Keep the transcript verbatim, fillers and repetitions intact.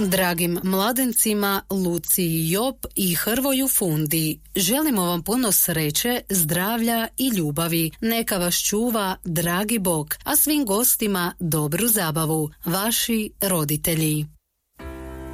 Dragim mladencima Luciji Job i Hrvoju Fundi, želimo vam puno sreće, zdravlja i ljubavi. Neka vas čuva dragi Bog, a svim gostima dobru zabavu. Vaši roditelji.